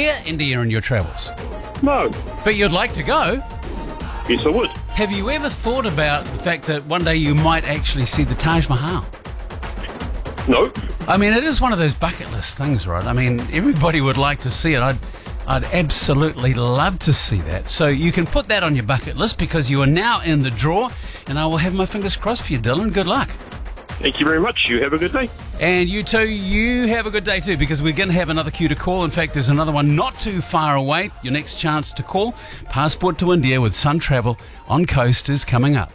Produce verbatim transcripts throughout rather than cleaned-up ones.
near India in your travels? No. But you'd like to go? Yes, I would. Have you ever thought about the fact that one day you might actually see the Taj Mahal? No. I mean, it is one of those bucket list things, right? I mean, everybody would like to see it. I'd, I'd absolutely love to see that. So you can put that on your bucket list because you are now in the draw, and I will have my fingers crossed for you, Dylan. Good luck. Thank you very much. You have a good day. And you too, you have a good day too, because we're going to have another queue to call. In fact, there's another one not too far away. Your next chance to call. Passport to India with Sun Travel on Coast is coming up.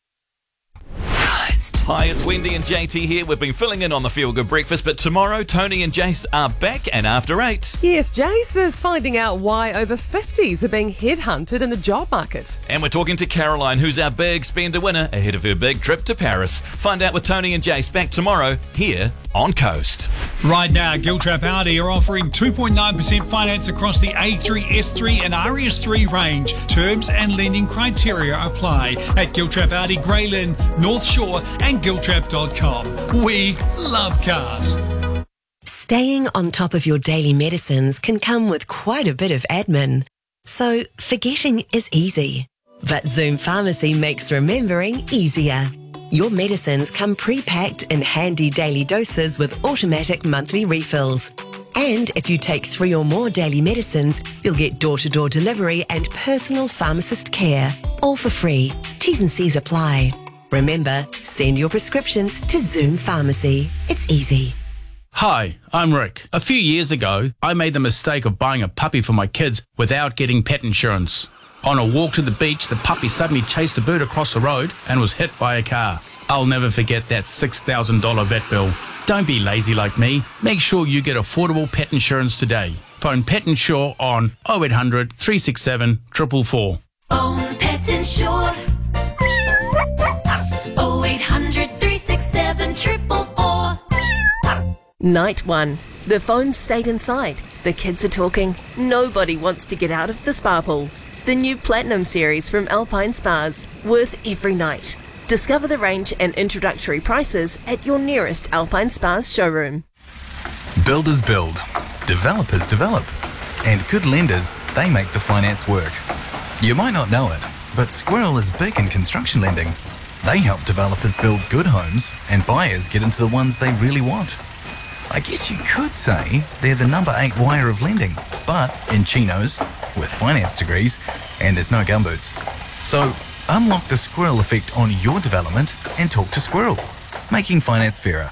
Hi, it's Wendy and J T here. We've been filling in on the Feel Good Breakfast, but tomorrow Tony and Jace are back and after eight. Yes, Jace is finding out why over fifties are being headhunted in the job market. And we're talking to Caroline, who's our big spender winner ahead of her big trip to Paris. Find out with Tony and Jace back tomorrow here on Coast. Right now, Giltrap Audi are offering two point nine percent finance across the A three, S three and R S three range. Terms and lending criteria apply at Giltrap Audi, Grey Lynn, North Shore and Giltrap dot com. We love cars. Staying on top of your daily medicines can come with quite a bit of admin. So forgetting is easy. But Zoom Pharmacy makes remembering easier. Your medicines come pre-packed in handy daily doses with automatic monthly refills. And if you take three or more daily medicines, you'll get door-to-door delivery and personal pharmacist care. All for free. T's and C's apply. Remember, send your prescriptions to Zoom Pharmacy. It's easy. Hi, I'm Rick. A few years ago, I made the mistake of buying a puppy for my kids without getting pet insurance. On a walk to the beach, the puppy suddenly chased a bird across the road and was hit by a car. I'll never forget that six thousand dollars vet bill. Don't be lazy like me. Make sure you get affordable pet insurance today. Phone Pet Insure on oh eight hundred, three six seven, four four four. Phone Pet Insure oh eight hundred, three six seven, four four four. Night one. The phone stayed inside. The kids are talking. Nobody wants to get out of the spa pool. The new Platinum series from Alpine Spas, worth every night. Discover the range and introductory prices at your nearest Alpine Spas showroom. Builders build, developers develop, and good lenders, they make the finance work. You might not know it, but Squirrel is big in construction lending. They help developers build good homes and buyers get into the ones they really want. I guess you could say they're the number eight wire of lending, but in chinos, with finance degrees, and there's no gumboots. So unlock the Squirrel effect on your development and talk to Squirrel, making finance fairer.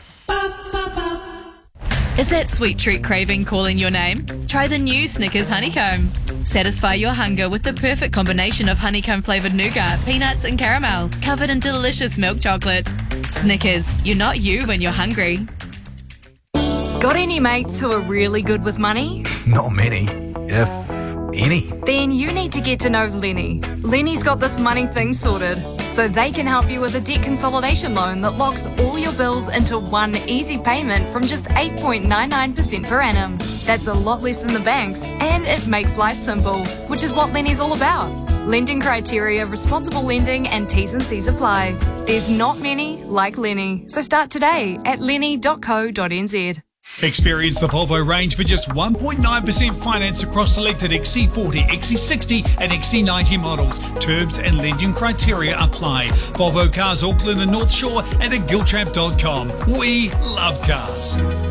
Is that sweet treat craving calling your name? Try the new Snickers Honeycomb. Satisfy your hunger with the perfect combination of honeycomb-flavoured nougat, peanuts and caramel, covered in delicious milk chocolate. Snickers, you're not you when you're hungry. Got any mates who are really good with money? Not many, if any. Then you need to get to know Lenny. Lenny's got this money thing sorted, so they can help you with a debt consolidation loan that locks all your bills into one easy payment from just eight point nine nine percent per annum. That's a lot less than the banks, and it makes life simple, which is what Lenny's all about. Lending criteria, responsible lending, and T's and C's apply. There's not many like Lenny, so start today at lenny dot co dot n z. Experience the Volvo range for just one point nine percent finance across selected X C forty, X C sixty and X C ninety models. Terms and lending criteria apply. Volvo Cars Auckland and North Shore and at giltrap dot com. We love cars.